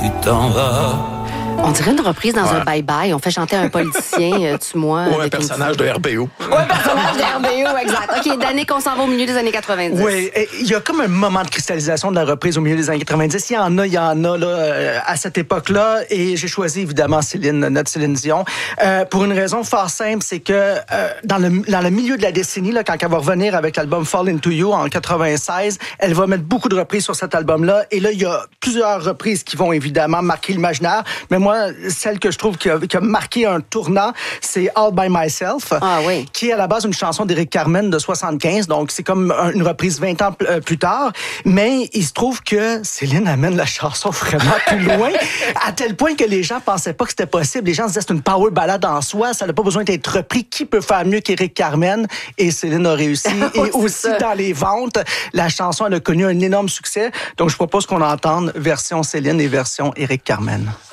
tu t'en vas. On dirait une reprise dans un bye-bye. On fait chanter un politicien, tue-moi. Ou un personnage de RBO. Oui, un personnage de RBO, exact. OK, d'année qu'on s'en va au milieu des années 90. Oui, il y a comme un moment de cristallisation de la reprise au milieu des années 90. Il y en a là, à cette époque-là. Et j'ai choisi évidemment notre Céline Dion. Pour une raison fort simple, c'est que dans le milieu de la décennie, là, quand elle va revenir avec l'album Fall Into You en 96, elle va mettre beaucoup de reprises sur cet album-là. Et là, il y a plusieurs reprises qui vont évidemment marquer l'imaginaire. Mais moi, celle que je trouve qui a marqué un tournant, c'est All By Myself, qui est à la base une chanson d'Éric Carmen de 75, donc c'est comme une reprise 20 ans plus tard, mais il se trouve que Céline amène la chanson vraiment plus loin, à tel point que les gens pensaient pas que c'était possible. Les gens se disaient c'est une power ballade en soi, ça n'a pas besoin d'être repris. Qui peut faire mieux qu'Éric Carmen? Et Céline a réussi. Et aussi dans les ventes, la chanson elle a connu un énorme succès, donc je propose qu'on entende version Céline et version Éric Carmen.